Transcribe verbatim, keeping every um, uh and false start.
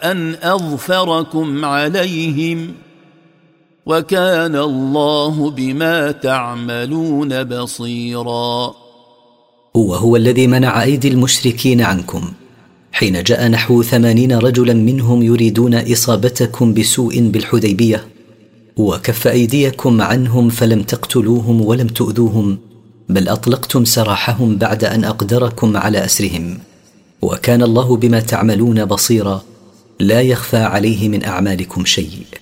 أن أظفركم عليهم وكان الله بما تعملون بصيرا. هو هو الذي منع أيدي المشركين عنكم حين جاء نحو ثمانين رجلا منهم يريدون إصابتكم بسوء بالحديبية، وكف أيديكم عنهم فلم تقتلوهم ولم تؤذوهم، بل أطلقتم سراحهم بعد أن أقدركم على أسرهم، وكان الله بما تعملون بصيرا، لا يخفى عليه من أعمالكم شيء.